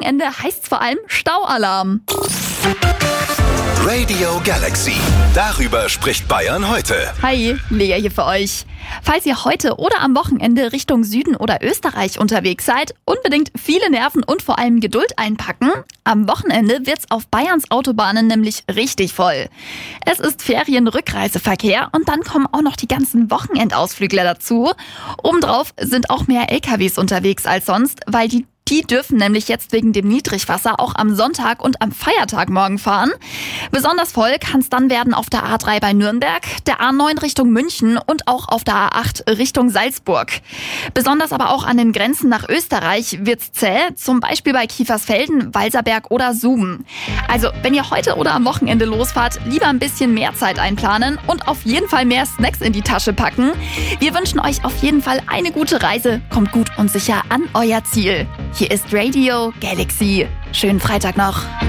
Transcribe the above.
Wochenende heißt's vor allem Staualarm. Radio Galaxy. Darüber spricht Bayern heute. Hi, Lea hier für euch. Falls ihr heute oder am Wochenende Richtung Süden oder Österreich unterwegs seid, unbedingt viele Nerven und vor allem Geduld einpacken. Am Wochenende wird's auf Bayerns Autobahnen nämlich richtig voll. Es ist Ferienrückreiseverkehr und dann kommen auch noch die ganzen Wochenendausflügler dazu. Obendrauf sind auch mehr LKWs unterwegs als sonst, weil die dürfen nämlich jetzt wegen dem Niedrigwasser auch am Sonntag und am Feiertag morgen fahren. Besonders voll kann es dann werden auf der A3 bei Nürnberg, der A9 Richtung München und auch auf der A8 Richtung Salzburg. Besonders aber auch an den Grenzen nach Österreich wird's zäh, zum Beispiel bei Kiefersfelden, Walserberg oder Suben. Also wenn ihr heute oder am Wochenende losfahrt, lieber ein bisschen mehr Zeit einplanen und auf jeden Fall mehr Snacks in die Tasche packen. Wir wünschen euch auf jeden Fall eine gute Reise, kommt gut und sicher an euer Ziel. Hier ist Radio Galaxy. Schönen Freitag noch.